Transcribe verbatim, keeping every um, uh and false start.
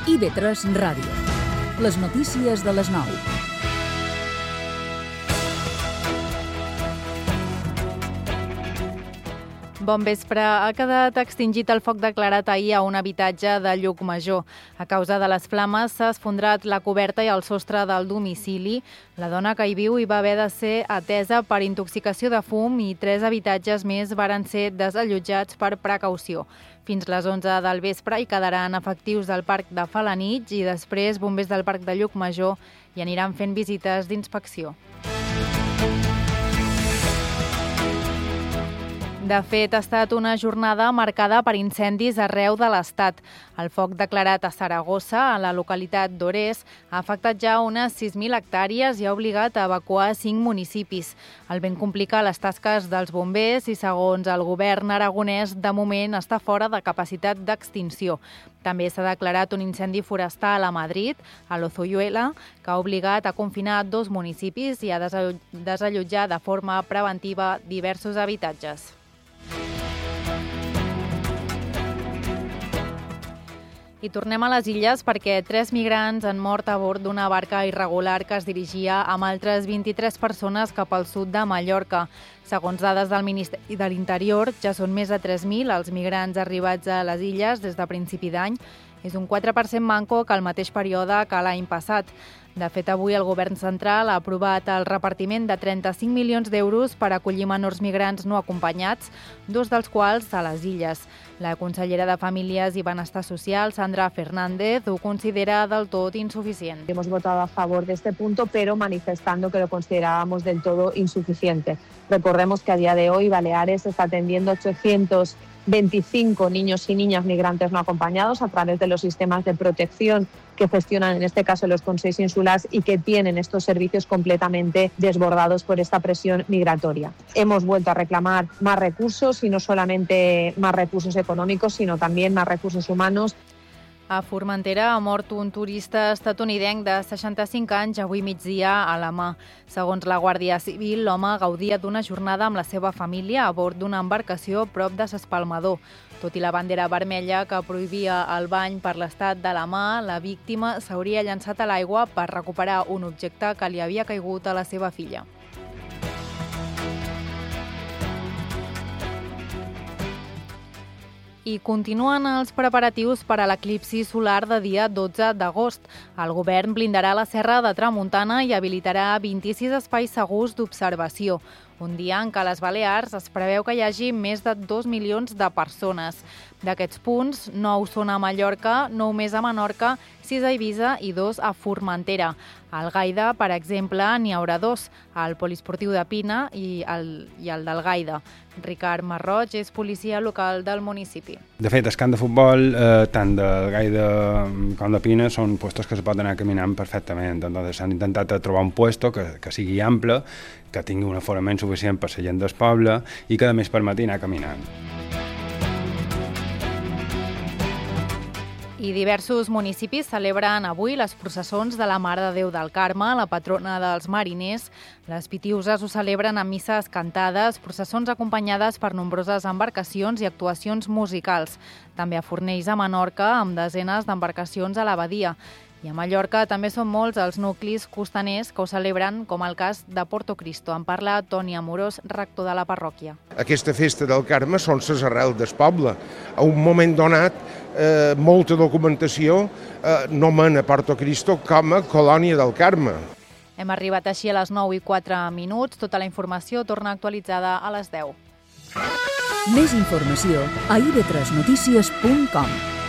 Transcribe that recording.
I V tres Ràdio. Les notícies de les nou. Bon vespre. Ha quedat extingit el foc declarat ahir a un habitatge de Llucmajor. A causa de les flames s'ha esfondrat la coberta i el sostre del domicili. La dona que hi viu hi va haver de ser atesa per intoxicació de fum i tres habitatges més varen ser desallotjats per precaució. Fins les onze del vespre hi quedaran efectius del Parc de Felanitx i després bombers del Parc de Llucmajor hi aniran fent visites d'inspecció. De fet, ha estat una jornada marcada per incendis arreu de l'Estat. El foc declarat a Saragossa, a la localitat d'Ores, ha afectat ja unes sis mil hectàrees i ha obligat a evacuar cinc municipis. El vent complica les tasques dels bombers i, segons el govern aragonès, de moment està fora de capacitat d'extinció. També s'ha declarat un incendi forestal a Madrid, a l'Ozoyuela, que ha obligat a confinar dos municipis i a desallotjar de forma preventiva diversos habitatges. I tornem a les Illes perquè tres migrants han mort a bord d'una barca irregular que es dirigia amb altres vint-i-tres persones cap al sud de Mallorca. Segons dades del Ministeri de l'Interior, ja són més de tres mil els migrants arribats a les Illes des de principi d'any. És un quatre per cent manco que el mateix període que l'any passat. De fet, avui el govern central ha aprovat el repartiment de trenta-cinc milions d'euros per acollir menors migrants no acompanyats, dos dels quals a les Illes. La consellera de Famílies i Benestar Social, Sandra Fernández, ho considera del tot insuficient. Hemos votado a favor de este punto, pero manifestando que lo considerábamos del todo insuficiente. Recordemos que a día de hoy Baleares está atendiendo ochocientos veinticinco niños y niñas migrantes no acompañados a través de los sistemas de protección que gestionan en este caso los consells insulares y que tienen estos servicios completamente desbordados por esta presión migratoria. Hemos vuelto a reclamar más recursos y no solamente más recursos econòmics, sinó també más recursos humanos. A Formentera ha mort un turista estatunidenc de seixanta-cinc anys avui migdia a la mà. Segons la Guàrdia Civil, l'home gaudia d'una jornada amb la seva família a bord d'una embarcació prop de s'Espalmador. Tot i la bandera vermella que prohibia el bany per l'estat de la mà, la víctima s'hauria llançat a l'aigua per recuperar un objecte que li havia caigut a la seva filla. I continuen els preparatius per a l'eclipsi solar de dia dotze d'agost. El govern blindarà la Serra de Tramuntana i habilitarà vint-i-sis espais segurs d'observació. Un dia en què a les Balears es preveu que hi hagi més de dos milions de persones. D'aquests punts, nou són a Mallorca, nou més a Menorca, sis a Eivissa i dos a Formentera. Al Gaida, per exemple, n'hi haurà dos, el poliesportiu de Pina i el, i el del Gaida. Ricard Marroig és policia local del municipi. De fet, el camp de futbol, eh, tant del Gaida com de Pina, són puestos que se pot anar caminant perfectament. Entonces, s'han intentat trobar un puesto que, que sigui ample, que tingui un aforament suficient per la gent del poble i que a més permeti anar caminant. I diversos municipis celebren avui les processons de la Mare de Déu del Carme, la patrona dels mariners. Les Pitiuses ho celebren amb misses cantades, processons acompanyades per nombroses embarcacions i actuacions musicals. També a Fornells, a Menorca, amb desenes d'embarcacions a l'abadia. I a Mallorca també són molts els nuclis costaners que ho celebren, com el cas de Porto Cristo. En parla Toni Amorós, rector de la parròquia. Aquesta festa del Carme són les arrels del poble. A un moment donat, eh, molta documentació eh, nomena Porto Cristo com a colònia del Carme. Hem arribat així a les nou i quatre minuts. Tota la informació torna actualitzada a les deu. Més informació a i ve tres notícies punt com.